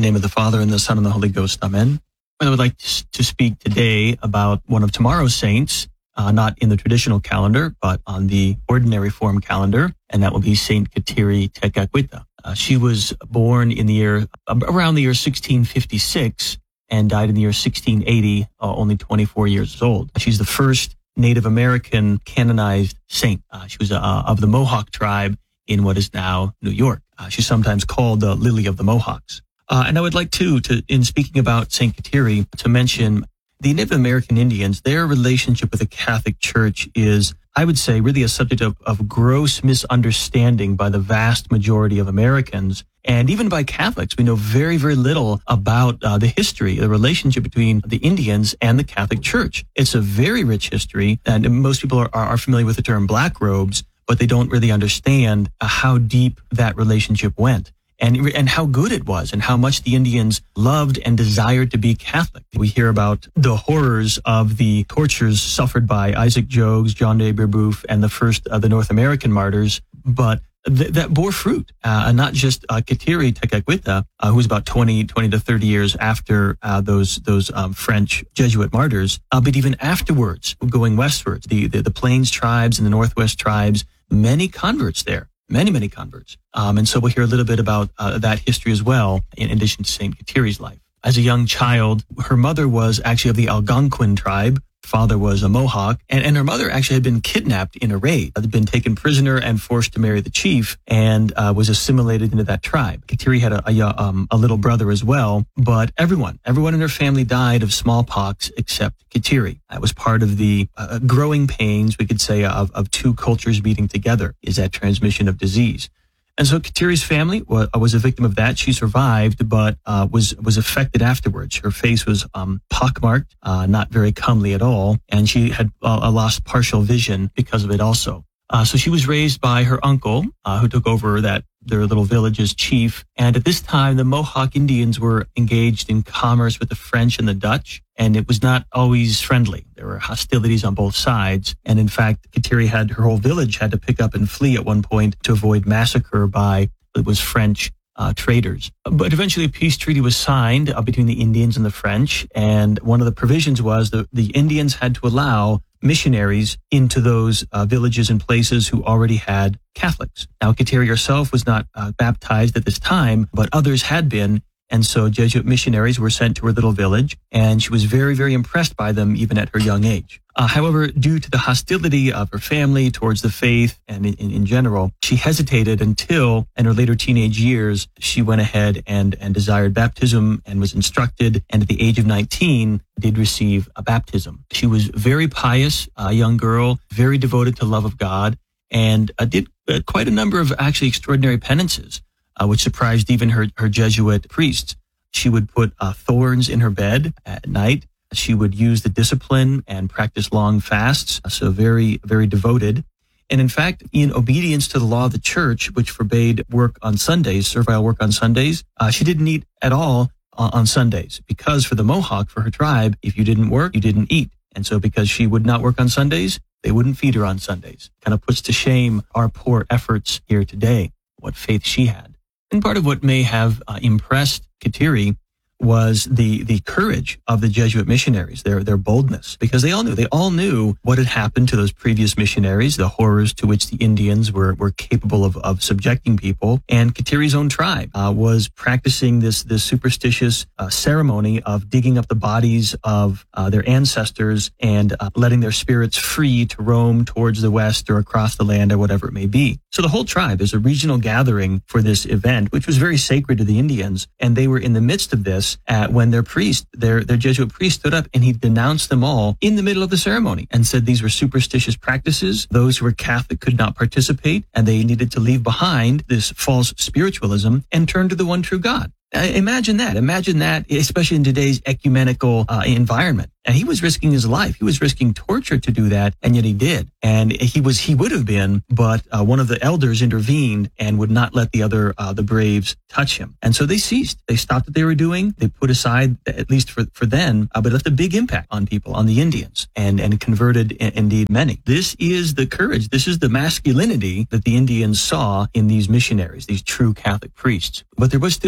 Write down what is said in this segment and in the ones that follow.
name of the Father, and the Son, and the Holy Ghost. Amen. I would like to speak today about one of tomorrow's saints, not in the traditional calendar, but on the ordinary form calendar, and that will be Saint Kateri Tekakwitha. She was born in the year, around the year 1656, and died in the year 1680, only 24 years old. She's the first Native American canonized saint. She was of the Mohawk tribe in what is now New York. She's sometimes called the Lily of the Mohawks. And I would like to, in speaking about Saint Kateri, to mention the Native American Indians. Their relationship with the Catholic Church is, I would say, really a subject of gross misunderstanding by the vast majority of Americans. And even by Catholics, we know very, very little about the history, the relationship between the Indians and the Catholic Church. It's a very rich history, and most people are familiar with the term black robes, but they don't really understand how deep that relationship went. And how good it was, and how much the Indians loved and desired to be Catholic. We hear about the horrors of the tortures suffered by Isaac Jogues, John de Brebeuf, and the first of the North American martyrs, but that bore fruit. And not just Kateri Tekakwitha, who was about 20 to 30 years after those French Jesuit martyrs, but even afterwards, going westwards, the Plains tribes and the Northwest tribes, many converts there. Many converts. And so we'll hear a little bit about that history as well, in addition to St. Kateri's life. As a young child, her mother was actually of the Algonquin tribe. Father was a Mohawk, and her mother actually had been kidnapped in a raid, had been taken prisoner and forced to marry the chief, and was assimilated into that tribe. Kateri had a little brother as well, but everyone in her family died of smallpox except Kateri. That was part of the growing pains, we could say, of two cultures meeting together, is that transmission of disease. And so Kateri's family was a victim of that. She survived, but was affected afterwards. Her face was pockmarked, not very comely at all, and she had lost partial vision because of it also. So she was raised by her uncle, who took over their little village as chief. And at this time, the Mohawk Indians were engaged in commerce with the French and the Dutch, and it was not always friendly. There were hostilities on both sides. And in fact, Kateri her whole village had to pick up and flee at one point to avoid massacre by, it was French traders. But eventually a peace treaty was signed between the Indians and the French. And one of the provisions was that the Indians had to allow missionaries into those villages and places who already had Catholics. Now, Kateri herself was not baptized at this time, but others had been. And so Jesuit missionaries were sent to her little village, and she was very, very impressed by them even at her young age. However, due to the hostility of her family towards the faith and in general, she hesitated until, in her later teenage years, she went ahead and desired baptism and was instructed, and at the age of 19, did receive a baptism. She was very pious, a young girl, very devoted to love of God, and did quite a number of actually extraordinary penances, which surprised even her Jesuit priests. She would put thorns in her bed at night. She would use the discipline and practice long fasts, so very, very devoted. And in fact, in obedience to the law of the church, which forbade work on Sundays, servile work on Sundays, she didn't eat at all on Sundays, because for the Mohawk, for her tribe, if you didn't work, you didn't eat. And so because she would not work on Sundays, they wouldn't feed her on Sundays. Kind of puts to shame our poor efforts here today, what faith she had. And part of what may have impressed Kateri was the courage of the Jesuit missionaries, their boldness, because they all knew what had happened to those previous missionaries, the horrors to which the Indians were capable of subjecting people. And Kateri's own tribe was practicing this superstitious ceremony of digging up the bodies of their ancestors and letting their spirits free to roam towards the west or across the land or whatever it may be. So the whole tribe is a regional gathering for this event, which was very sacred to the Indians, and they were in the midst of this when their Jesuit priest stood up and he denounced them all in the middle of the ceremony and said these were superstitious practices. Those who were Catholic could not participate, and they needed to leave behind this false spiritualism and turn to the one true God. Imagine that, especially in today's ecumenical environment. And he was risking his life. He was risking torture to do that, and yet he did. And he would have been, but one of the elders intervened and would not let the braves touch him. And so they ceased. They stopped what they were doing. They put aside, at least for then, but it left a big impact on people, on the Indians, and converted indeed many. This is the courage. This is the masculinity that the Indians saw in these missionaries, these true Catholic priests. But there was still hostility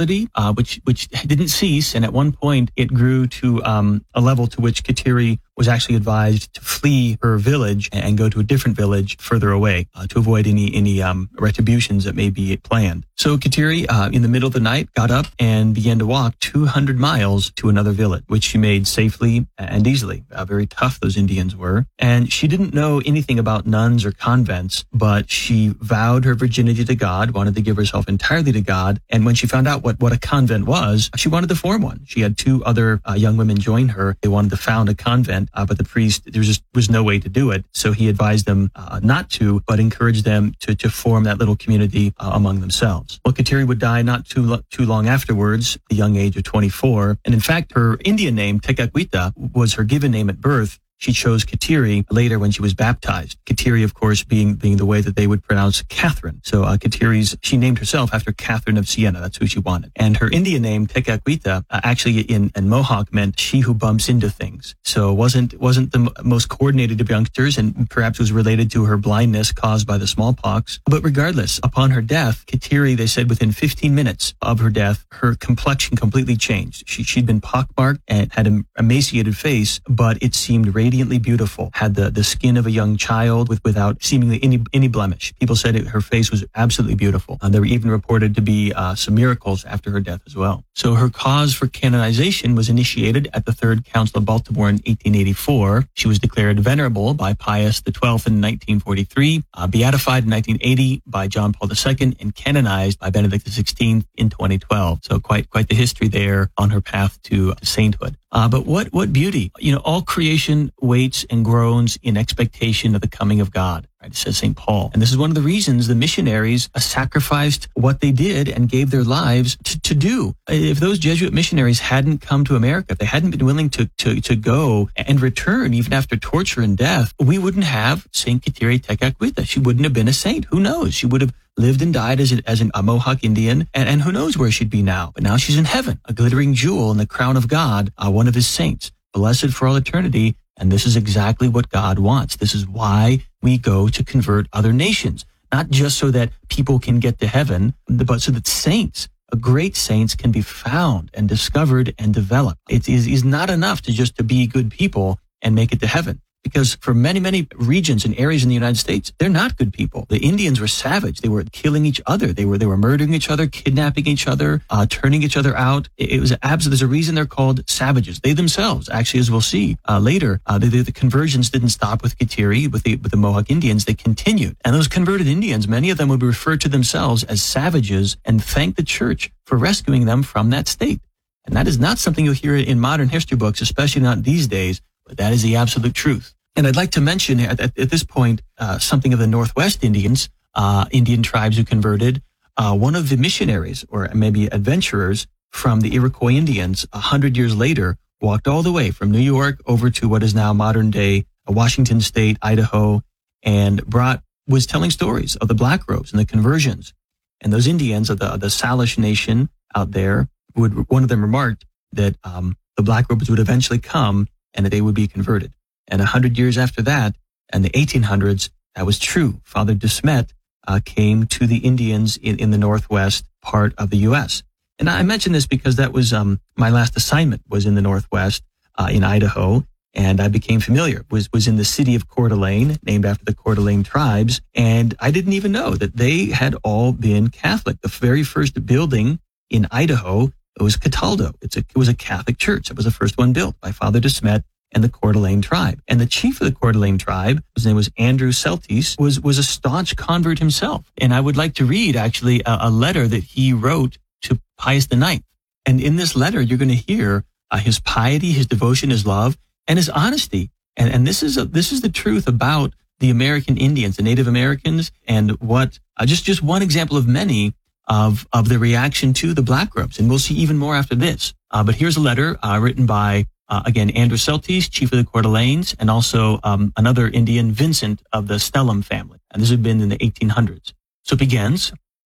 hostility, which didn't cease. And at one point, it grew to a level to which Kateri was actually advised to flee her village and go to a different village further away to avoid any retributions that may be planned. So Kateri, in the middle of the night, got up and began to walk 200 miles to another village, which she made safely and easily. Very tough those Indians were. And she didn't know anything about nuns or convents, but she vowed her virginity to God, wanted to give herself entirely to God. And when she found out what a convent was, she wanted to form one. She had two other young women join her. They wanted to found a convent, but the priest, there just was no way to do it. So he advised them not to, but encouraged them to form that little community among themselves. Well, Kateri would die not too long afterwards, the young age of 24. And in fact, her Indian name, Tekakwitha, was her given name at birth. She chose Kateri later when she was baptized. Kateri, of course, being the way that they would pronounce Catherine. So she named herself after Catherine of Siena. That's who she wanted. And her Indian name, Tekakwitha, actually in Mohawk meant she who bumps into things. So wasn't the most coordinated of youngsters, and perhaps was related to her blindness caused by the smallpox. But regardless, upon her death, Kateri, they said within 15 minutes of her death, her complexion completely changed. She'd been pockmarked and had an emaciated face, but it seemed radiantly beautiful, had the skin of a young child without seemingly any blemish. People said her face was absolutely beautiful. There were even reported to be some miracles after her death as well. So her cause for canonization was initiated at the Third Council of Baltimore in 1884. She was declared venerable by Pius XII in 1943, beatified in 1980 by John Paul II, and canonized by Benedict XVI in 2012. So quite the history there on her path to sainthood. But what beauty! All creation waits and groans in expectation of the coming of God. Right? Says St. Paul. And this is one of the reasons the missionaries sacrificed what they did and gave their lives to do. If those Jesuit missionaries hadn't come to America, if they hadn't been willing to go and return even after torture and death, we wouldn't have St. Kateri Tekakwitha. She wouldn't have been a saint. Who knows? She would have lived and died as a Mohawk Indian, and who knows where she'd be now. But now she's in heaven, a glittering jewel in the crown of God, one of his saints, blessed for all eternity. And this is exactly what God wants. This is why we go to convert other nations, not just so that people can get to heaven, but so that saints, great saints, can be found and discovered and developed. It is not enough to be good people and make it to heaven. Because for many, many regions and areas in the United States, they're not good people. The Indians were savage. They were killing each other. They were murdering each other, kidnapping each other, turning each other out. It was there's a reason they're called savages. They themselves, actually, as we'll see later, the conversions didn't stop with Kateri, with the Mohawk Indians. They continued. And those converted Indians, many of them would refer to themselves as savages and thank the church for rescuing them from that state. And that is not something you'll hear in modern history books, especially not these days. But that is the absolute truth. And I'd like to mention at this point something of the Northwest Indians, Indian tribes who converted. One of the missionaries, or maybe adventurers from the Iroquois Indians, 100 years later, walked all the way from New York over to what is now modern-day Washington State, Idaho, and was telling stories of the Black Robes and the conversions. And those Indians of the Salish nation out there, one of them remarked that the Black Robes would eventually come and that they would be converted. And 100 years after that, in the 1800s, that was true. Father De Smet came to the Indians in the Northwest part of the U.S. And I mention this because that was my last assignment was in the Northwest, in Idaho, and I became familiar. Was in the city of Coeur d'Alene, named after the Coeur d'Alene tribes, and I didn't even know that they had all been Catholic. The very first building in Idaho, it was Cataldo. It was a Catholic church. It was the first one built by Father De Smet and the Coeur d'Alene tribe. And the chief of the Coeur d'Alene tribe, his name was Andrew Celtis, was a staunch convert himself. And I would like to read actually a letter that he wrote to Pius IX. And in this letter, you're going to hear his piety, his devotion, his love, and his honesty. And this is the truth about the American Indians, the Native Americans, and what just one example of many of the reaction to the Black Robes. And we'll see even more after this. But here's a letter written by again, Andrew Celtis, chief of the Coeur d'Alenes, and also another Indian, Vincent of the Stellum family. And this had been in the 1800s. So it begins,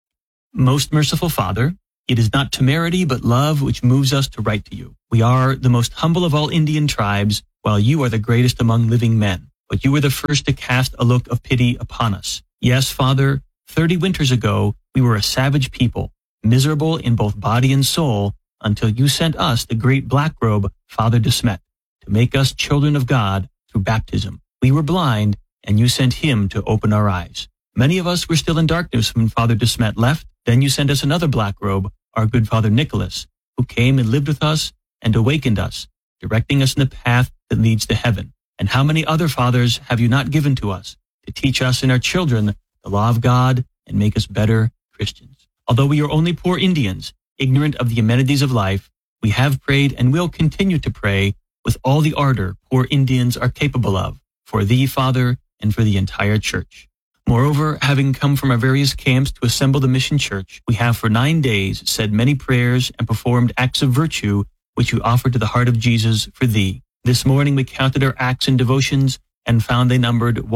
Most merciful Father, it is not temerity but love which moves us to write to you. We are the most humble of all Indian tribes, while you are the greatest among living men. But you were the first to cast a look of pity upon us. Yes, Father, 30 winters ago, we were a savage people, miserable in both body and soul, until you sent us the great black robe, Father de Smet, to make us children of God through baptism. We were blind, and you sent him to open our eyes. Many of us were still in darkness when Father de Smet left. Then you sent us another black robe, our good Father Nicholas, who came and lived with us and awakened us, directing us in the path that leads to heaven. And how many other fathers have you not given to us to teach us and our children the law of God and make us better Christians? Although we are only poor Indians, ignorant of the amenities of life, we have prayed and will continue to pray with all the ardor poor Indians are capable of, for thee, Father, and for the entire church. Moreover, having come from our various camps to assemble the mission church, we have for 9 days said many prayers and performed acts of virtue, which we offer to the heart of Jesus for thee. This morning we counted our acts and devotions and found they numbered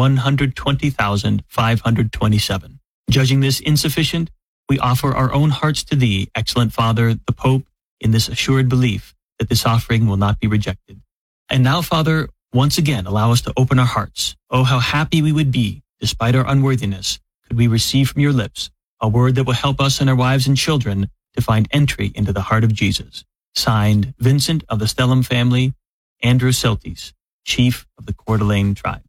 120,527. Judging this insufficient, we offer our own hearts to thee, excellent Father, the Pope, in this assured belief that this offering will not be rejected. And now, Father, once again, allow us to open our hearts. Oh, how happy we would be, despite our unworthiness, could we receive from your lips a word that will help us and our wives and children to find entry into the heart of Jesus. Signed, Vincent of the Stellum family, Andrew Celtis, chief of the Coeur d'Alene tribes.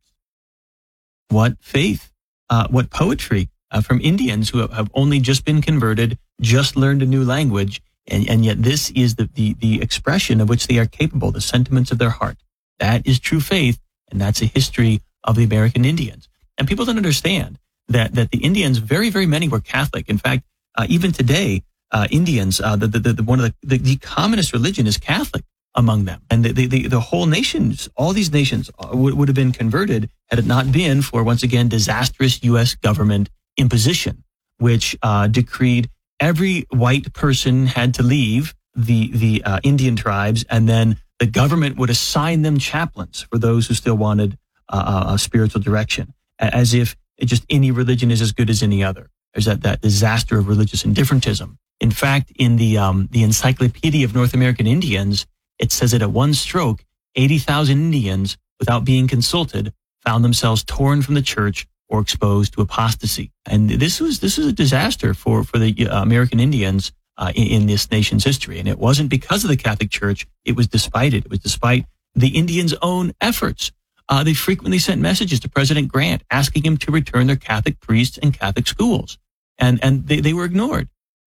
What faith, what poetry from Indians who have only just been converted, just learned a new language, and yet this is the expression of which they are capable, the sentiments of their heart. That is true faith, and that's a history of the American Indians. And people don't understand that the Indians, very, very many were Catholic. In fact, even today, Indians, one of the commonest religion is Catholic among them. And the whole nations, all these nations would have been converted had it not been for, once again, disastrous U.S. government imposition, which decreed every white person had to leave the Indian tribes, and then the government would assign them chaplains for those who still wanted a spiritual direction, as if just any religion is as good as any other. There's that disaster of religious indifferentism. In fact, in the Encyclopedia of North American Indians, it says that at one stroke, 80,000 Indians, without being consulted, found themselves torn from the church or exposed to apostasy. And this was a disaster for the American Indians in this nation's history. And it wasn't because of the Catholic Church. It was despite it. It was despite the Indians' own efforts. They frequently sent messages to President Grant asking him to return their Catholic priests and Catholic schools. And they were ignored.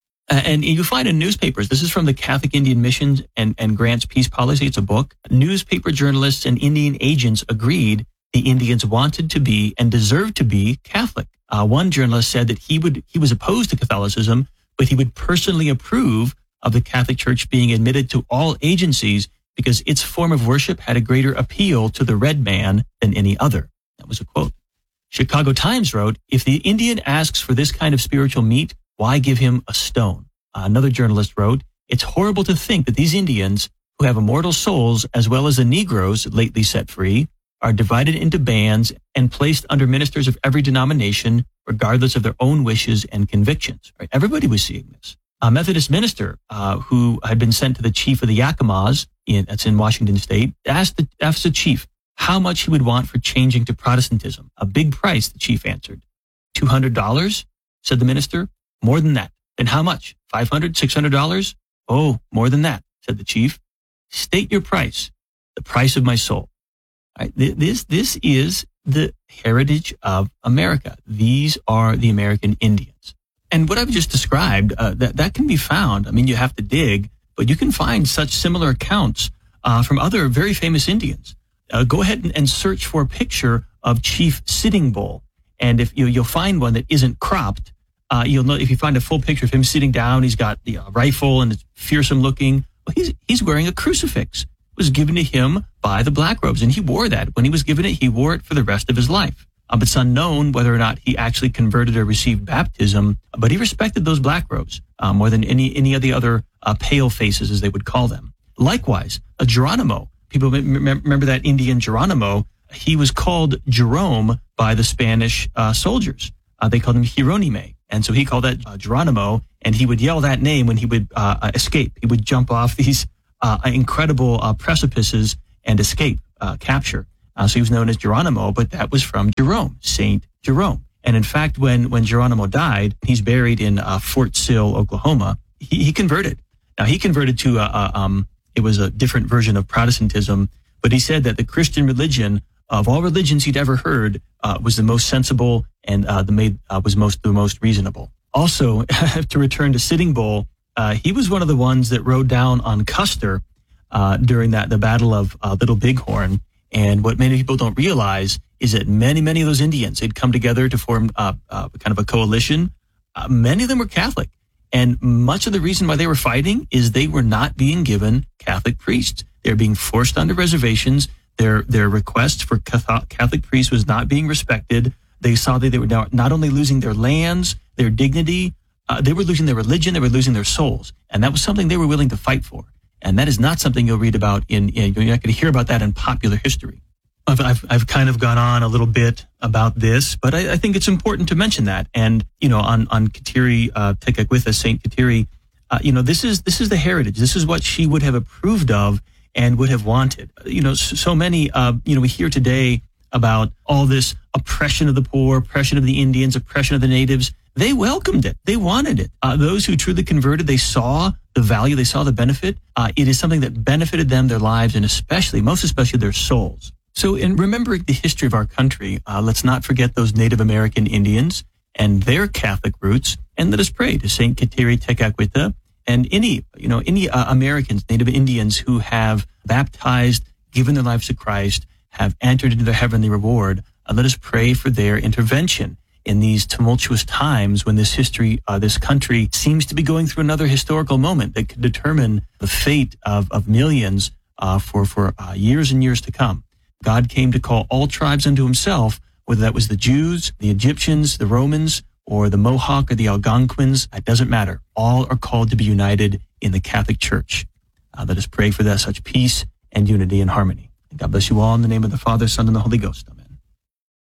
And you find in newspapers, this is from the Catholic Indian Missions and Grant's Peace Policy. It's a book. Newspaper journalists and Indian agents agreed the Indians wanted to be and deserved to be Catholic. One journalist said that he was opposed to Catholicism, but he would personally approve of the Catholic Church being admitted to all agencies because its form of worship had a greater appeal to the red man than any other. That was a quote. Chicago Times wrote, if the Indian asks for this kind of spiritual meat, why give him a stone? Another journalist wrote, it's horrible to think that these Indians, who have immortal souls as well as the Negroes lately set free, are divided into bands and placed under ministers of every denomination, regardless of their own wishes and convictions. Right? Everybody was seeing this. A Methodist minister who had been sent to the chief of the Yakimas, that's in Washington State, asked the chief how much he would want for changing to Protestantism. A big price, the chief answered. $200, said the minister. More than that. Then how much? $500, $600? Oh, more than that, said the chief. State your price, the price of my soul. Right? This is the heritage of America. These are the American Indians. And what I've just described, that can be found. I mean, you have to dig, but you can find such similar accounts from other very famous Indians. Go ahead and search for a picture of Chief Sitting Bull. And if you'll find one that isn't cropped, you'll know if you find a full picture of him sitting down, he's got the rifle and it's fearsome looking. Well, he's wearing a crucifix. It was given to him by the Black Robes, and he wore that. When he was given it, he wore it for the rest of his life. It's unknown whether or not he actually converted or received baptism, but he respected those Black Robes more than any of the other pale faces, as they would call them. Likewise, a Geronimo. People remember that Indian Geronimo. He was called Jerome by the Spanish soldiers. They called him Hieronime. And so he called that Geronimo, and he would yell that name when he would escape. He would jump off these incredible precipices and escape, capture. So he was known as Geronimo, but that was from Jerome, Saint Jerome. And in fact, when Geronimo died, he's buried in Fort Sill, Oklahoma. he converted. Now, he converted to it was a different version of Protestantism, but he said that the Christian religion, of all religions he'd ever heard, was the most sensible and was the most reasonable. Also, to return to Sitting Bull, he was one of the ones that rode down on Custer during the Battle of Little Bighorn. And what many people don't realize is that many of those Indians had come together to form kind of a coalition. Many of them were Catholic. And much of the reason why they were fighting is they were not being given Catholic priests. They were being forced onto reservations. Their request for Catholic priests was not being respected. They saw that they were not only losing their lands, their dignity, they were losing their religion, they were losing their souls. And that was something they were willing to fight for. And that is not something you'll read about you're not going to hear about that in popular history. I've kind of gone on a little bit about this, but I think it's important to mention that. And, on Kateri Tekakwitha, Saint Kateri, this is the heritage. This is what she would have approved of and would have wanted. So many, we hear today about all this oppression of the poor, oppression of the Indians, oppression of the natives. They welcomed it. They wanted it. Those who truly converted, they saw the value, they saw the benefit. It is something that benefited them, their lives, and most especially their souls. So in remembering the history of our country, let's not forget those Native American Indians and their Catholic roots, and let us pray to Saint Kateri Tekakwitha and any Americans, Native Indians who have baptized, given their lives to Christ, have entered into their heavenly reward. Let us pray for their intervention in these tumultuous times when this country seems to be going through another historical moment that could determine the fate of millions for years and years to come. God came to call all tribes unto himself, whether that was the Jews, the Egyptians, the Romans, or the Mohawk or the Algonquins. It doesn't matter. All are called to be united in the Catholic Church. Let us pray for that such peace and unity and harmony. And God bless you all in the name of the Father, Son, and the Holy Ghost.